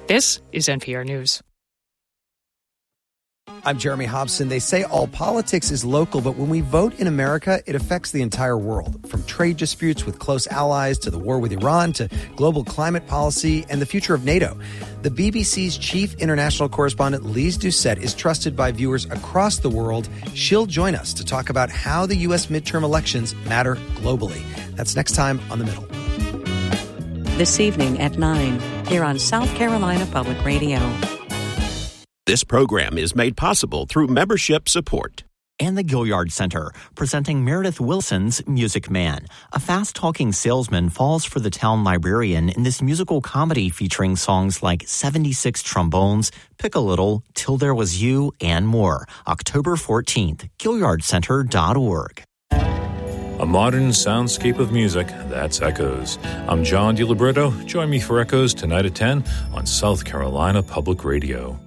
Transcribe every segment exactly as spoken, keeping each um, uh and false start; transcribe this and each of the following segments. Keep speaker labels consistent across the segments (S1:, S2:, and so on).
S1: This is N P R News.
S2: I'm Jeremy Hobson. They say all politics is local, but when we vote in America, it affects the entire world. From trade disputes with close allies to the war with Iran to global climate policy and the future of NATO. The B B C's chief international correspondent, Lise Doucette, is trusted by viewers across the world. She'll join us to talk about how the U S midterm elections matter globally. That's next time on The Middle.
S3: This evening at nine, here on South Carolina Public Radio.
S4: This program is made possible through membership support.
S5: And the Gilliard Center, presenting Meredith Wilson's Music Man. A fast-talking salesman falls for the town librarian in this musical comedy featuring songs like seventy-six Trombones, Pick a Little, Till There Was You, and more. October fourteenth, Gilliard Center dot org.
S6: A modern soundscape of music, that's Echoes. I'm John DiLibretto. Join me for Echoes tonight at ten on South Carolina Public Radio.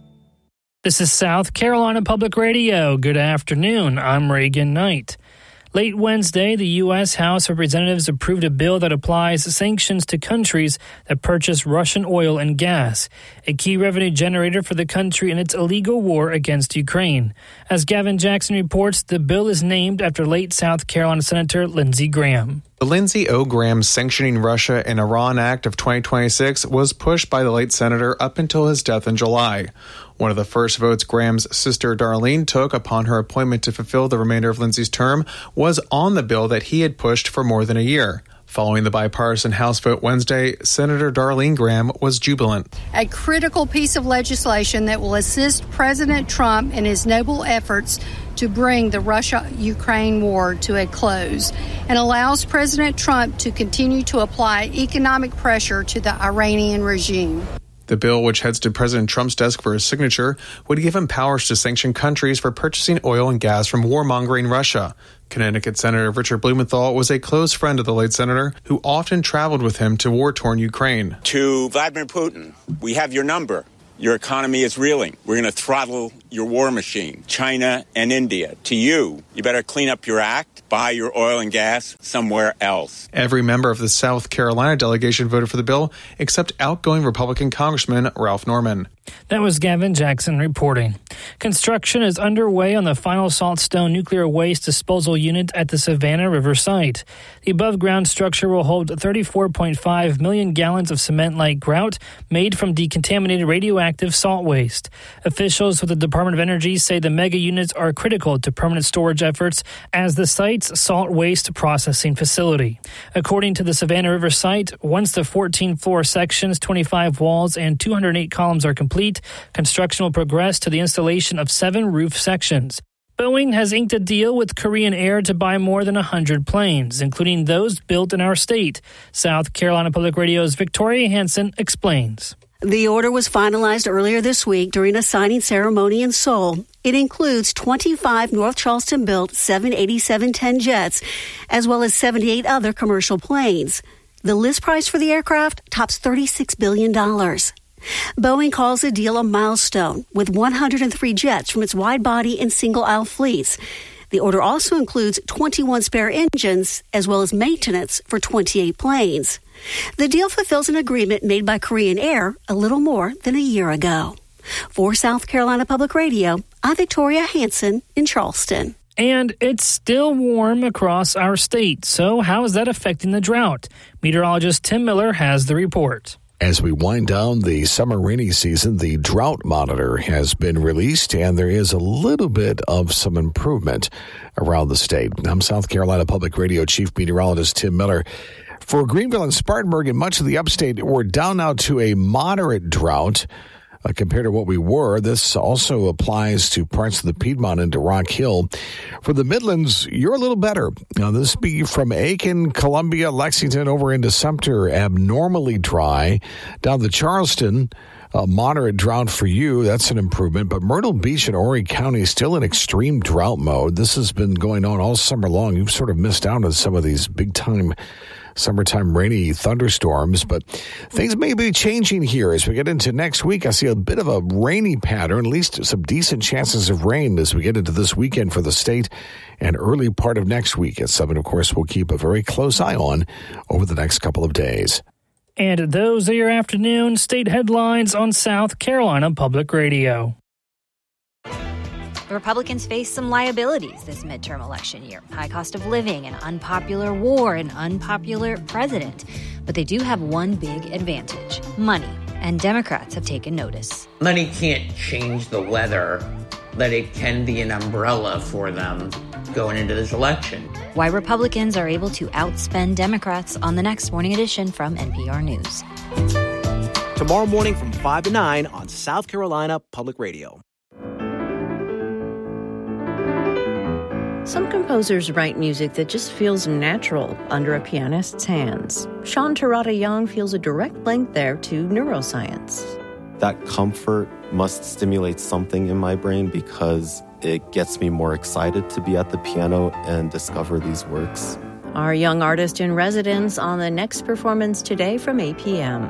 S7: This is South Carolina Public Radio. Good afternoon. I'm Reagan Knight. Late Wednesday, the U S House of Representatives approved a bill that applies sanctions to countries that purchase Russian oil and gas, a key revenue generator for the country in its illegal war against Ukraine. As Gavin Jackson reports, the bill is named after late South Carolina Senator Lindsey Graham.
S8: The Lindsey O. Graham Sanctioning Russia and Iran Act of twenty twenty-six was pushed by the late senator up until his death in July. One of the first votes Graham's sister Darlene took upon her appointment to fulfill the remainder of Lindsey's term was on the bill that he had pushed for more than a year. Following the bipartisan House vote Wednesday, Senator Darlene Graham was jubilant.
S9: A critical piece of legislation that will assist President Trump in his noble efforts to bring the Russia-Ukraine war to a close and allows President Trump to continue to apply economic pressure to the Iranian regime.
S8: The bill, which heads to President Trump's desk for his signature, would give him powers to sanction countries for purchasing oil and gas from warmongering Russia. Connecticut Senator Richard Blumenthal was a close friend of the late senator who often traveled with him to war-torn Ukraine.
S10: To Vladimir Putin, we have your number. Your economy is reeling. We're going to throttle your war machine, China and India. To you, you better clean up your act, buy your oil and gas somewhere else.
S8: Every member of the South Carolina delegation voted for the bill, except outgoing Republican Congressman Ralph Norman.
S7: That was Gavin Jackson reporting. Construction is underway on the final Saltstone nuclear waste disposal unit at the Savannah River site. The above-ground structure will hold thirty-four point five million gallons of cement-like grout made from decontaminated radioactive salt waste. Officials with the Department of Energy say the mega units are critical to permanent storage efforts as the site's salt waste processing facility. According to the Savannah River site, once the fourteen-floor sections, twenty-five walls, and two hundred eight columns are complete, construction will progress to the installation of seven roof sections. Boeing has inked a deal with Korean Air to buy more than one hundred planes, including those built in our state. South Carolina Public Radio's Victoria Hansen explains.
S11: The order was finalized earlier this week during a signing ceremony in Seoul. It includes twenty-five North Charleston-built seven eighty-seven ten jets, as well as seventy-eight other commercial planes. The list price for the aircraft tops thirty-six billion dollars. Boeing calls the deal a milestone, with one hundred three jets from its wide-body and single-aisle fleets. The order also includes twenty-one spare engines, as well as maintenance for twenty-eight planes. The deal fulfills an agreement made by Korean Air a little more than a year ago. For South Carolina Public Radio, I'm Victoria Hansen in Charleston.
S7: And it's still warm across our state. So how is that affecting the drought? Meteorologist Tim Miller has the report.
S12: As we wind down the summer rainy season, the drought monitor has been released, and there is a little bit of some improvement around the state. I'm South Carolina Public Radio Chief Meteorologist Tim Miller. For Greenville and Spartanburg and much of the upstate, we're down now to a moderate drought uh, compared to what we were. This also applies to parts of the Piedmont and to Rock Hill. For the Midlands, you're a little better. Now, this be from Aiken, Columbia, Lexington, over into Sumter, abnormally dry. Down to Charleston, a moderate drought for you. That's an improvement. But Myrtle Beach and Horry County still in extreme drought mode. This has been going on all summer long. You've sort of missed out on some of these big-time summertime rainy thunderstorms, but things may be changing here as we get into next week. I see a bit of a rainy pattern, at least some decent chances of rain as we get into this weekend for the state and early part of next week. It's something, of course, we'll keep a very close eye on over the next couple of days.
S7: And those are your afternoon state headlines on South Carolina Public Radio.
S1: Republicans face some liabilities this midterm election year. High cost of living, an unpopular war, an unpopular president. But they do have one big advantage: money. And Democrats have taken notice.
S13: Money can't change the weather, but it can be an umbrella for them going into this election.
S1: Why Republicans are able to outspend Democrats on the next Morning Edition from N P R News.
S14: Tomorrow morning from five to nine on South Carolina Public Radio.
S15: Some composers write music that just feels natural under a pianist's hands. Sean Terada Young feels a direct link there to neuroscience.
S16: That comfort must stimulate something in my brain because it gets me more excited to be at the piano and discover these works.
S15: Our young artist in residence on the next performance today from eight p.m.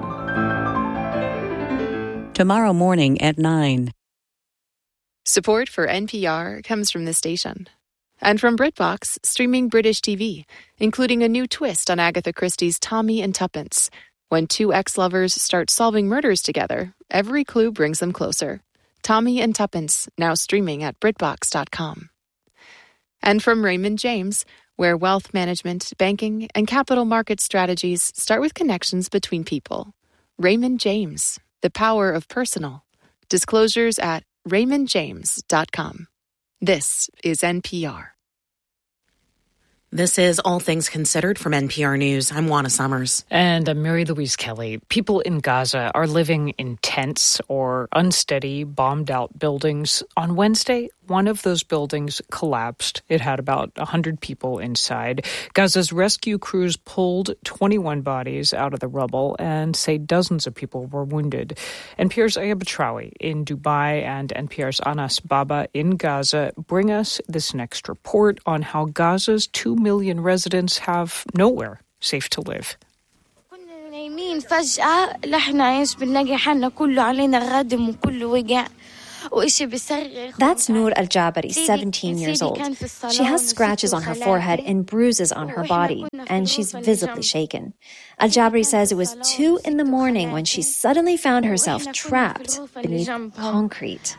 S3: Tomorrow morning at nine.
S17: Support for N P R comes from this station. And from BritBox, streaming British T V, including a new twist on Agatha Christie's Tommy and Tuppence. When two ex-lovers start solving murders together, every clue brings them closer. Tommy and Tuppence, now streaming at Britbox dot com. And from Raymond James, where wealth management, banking, and capital market strategies start with connections between people. Raymond James, the power of personal. Disclosures at Raymond James dot com. This is N P R.
S18: This is All Things Considered from N P R News. I'm Juana Summers.
S19: And I'm Mary Louise Kelly. People in Gaza are living in tents or unsteady, bombed-out buildings. On Wednesday, one of those buildings collapsed. It had about one hundred people inside. Gaza's rescue crews pulled twenty-one bodies out of the rubble and say dozens of people were wounded. N P R's Aya Batrawi in Dubai and N P R's Anas Baba in Gaza bring us this next report on how Gaza's two million residents have nowhere safe to live.
S20: That's Noor Al-Jabari, seventeen years old. She has scratches on her forehead and bruises on her body, and she's visibly shaken. Al-Jabari says it was two in the morning when she suddenly found herself trapped beneath concrete.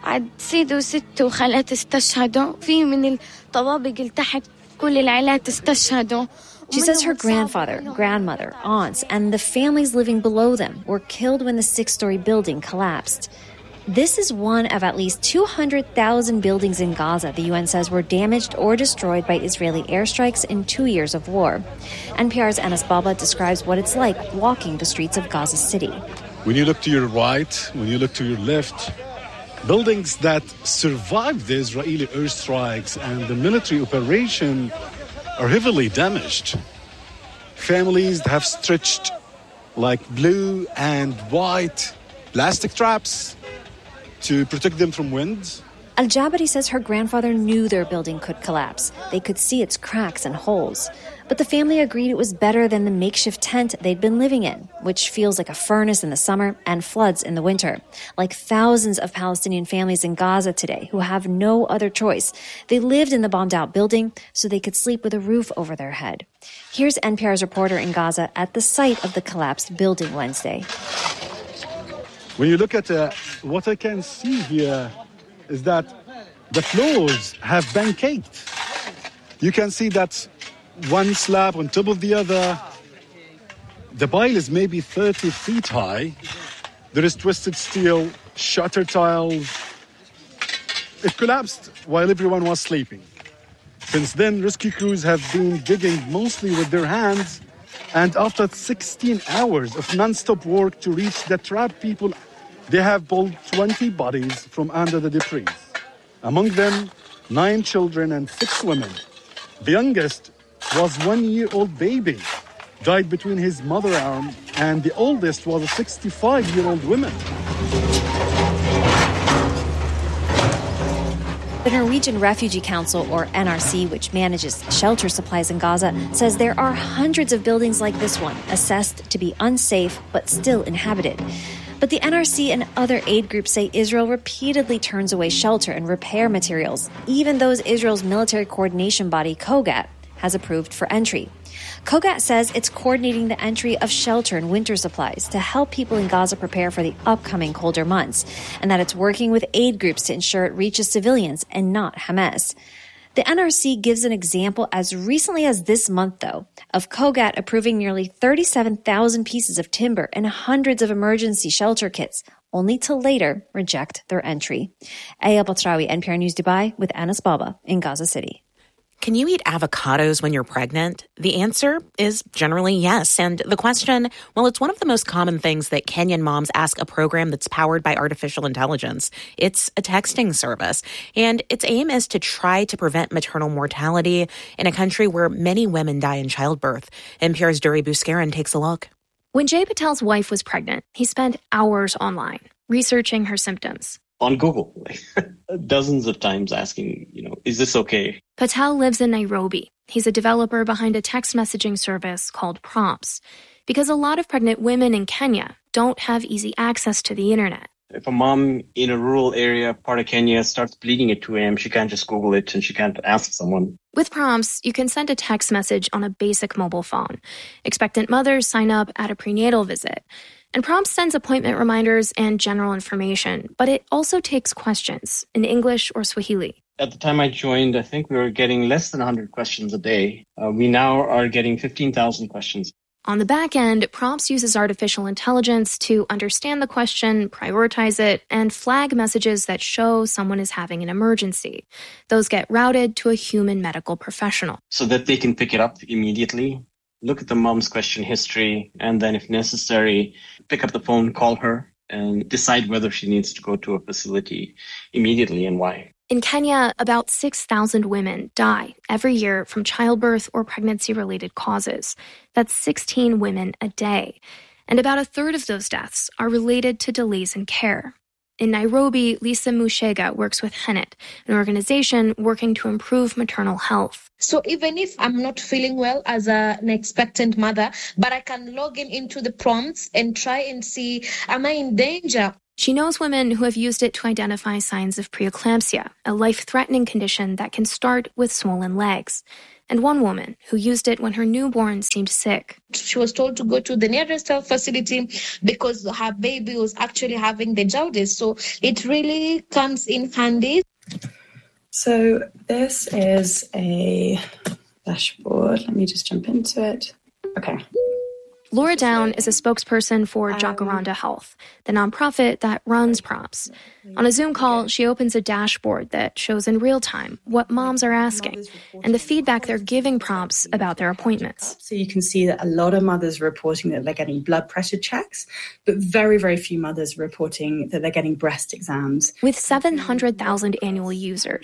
S20: She says her grandfather, grandmother, aunts, and the families living below them were killed when the six-story building collapsed. This is one of at least two hundred thousand buildings in Gaza the U N says were damaged or destroyed by Israeli airstrikes in two years of war. N P R's Anas Baba describes what it's like walking the streets of Gaza City.
S21: When you look to your right, when you look to your left, buildings that survived the Israeli airstrikes and the military operation are heavily damaged. Families have stretched like blue and white plastic traps to protect them from wind.
S20: Al-Jabari says her grandfather knew their building could collapse. They could see its cracks and holes. But the family agreed it was better than the makeshift tent they'd been living in, which feels like a furnace in the summer and floods in the winter. Like thousands of Palestinian families in Gaza today who have no other choice. They lived in the bombed-out building so they could sleep with a roof over their head. Here's N P R's reporter in Gaza at the site of the collapsed building Wednesday.
S21: When you look at uh, what I can see here is that the floors have been caked. You can see that one slab on top of the other. The pile is maybe thirty feet high. There is twisted steel, shutter tiles. It collapsed while everyone was sleeping. Since then, rescue crews have been digging mostly with their hands. And after sixteen hours of non-stop work to reach the trapped people, they have pulled twenty bodies from under the debris. Among them, nine children and six women. The youngest was one-year-old baby, died between his mother arm, and the oldest was a sixty-five-year-old woman.
S20: The Norwegian Refugee Council, or N R C, which manages shelter supplies in Gaza, says there are hundreds of buildings like this one, assessed to be unsafe but still inhabited. But the N R C and other aid groups say Israel repeatedly turns away shelter and repair materials, even those Israel's military coordination body, COGAT, has approved for entry. COGAT says it's coordinating the entry of shelter and winter supplies to help people in Gaza prepare for the upcoming colder months, and that it's working with aid groups to ensure it reaches civilians and not Hamas. The N R C gives an example as recently as this month, though, of COGAT approving nearly thirty-seven thousand pieces of timber and hundreds of emergency shelter kits, only to later reject their entry. Aya Batrawi, N P R News Dubai, with Anas Baba in Gaza City.
S18: Can you eat avocados when you're pregnant? The answer is generally yes. And the question, well, it's one of the most common things that Kenyan moms ask a program that's powered by artificial intelligence. It's a texting service. And its aim is to try to prevent maternal mortality in a country where many women die in childbirth. N P R's Duri Buskaran takes a look.
S2: When Jay Patel's wife was pregnant, he spent hours online researching her symptoms.
S22: On Google, like, dozens of times asking, you know, is this okay?
S2: Patel lives in Nairobi. He's a developer behind a text messaging service called Prompts, because a lot of pregnant women in Kenya don't have easy access to the internet.
S22: If a mom in a rural area, part of Kenya, starts bleeding at two a.m., she can't just Google it and she can't ask someone.
S2: With Prompts, you can send a text message on a basic mobile phone. Expectant mothers sign up at a prenatal visit. And Prompts sends appointment reminders and general information, but it also takes questions in English or Swahili.
S22: At the time I joined, I think we were getting less than one hundred questions a day. Uh, we now are getting fifteen thousand questions.
S2: On the back end, Prompts uses artificial intelligence to understand the question, prioritize it, and flag messages that show someone is having an emergency. Those get routed to a human medical professional.
S22: So that they can pick it up immediately, look at the mom's question history, and then if necessary, pick up the phone, call her, and decide whether she needs to go to a facility immediately and why.
S2: In Kenya, about six thousand women die every year from childbirth or pregnancy-related causes. That's sixteen women a day. And about a third of those deaths are related to delays in care. In Nairobi, Lisa Mushega works with Hennet, an organization working to improve maternal health.
S23: So even if I'm not feeling well as a, an expectant mother, but I can log in into the prompts and try and see, am I in danger?
S2: She knows women who have used it to identify signs of preeclampsia, a life-threatening condition that can start with swollen legs. And one woman who used it when her newborn seemed sick.
S23: She was told to go to the nearest health facility because her baby was actually having the jaundice. So it really comes in handy.
S24: So this is a dashboard. Let me just jump into it. Okay.
S2: Laura Down is a spokesperson for Jacaranda Health, the nonprofit that runs Prompts. On a Zoom call, she opens a dashboard that shows in real time what moms are asking and the feedback they're giving Prompts about their appointments.
S24: So you can see that a lot of mothers are reporting that they're getting blood pressure checks, but very, very few mothers are reporting that they're getting breast exams.
S2: With seven hundred thousand annual users,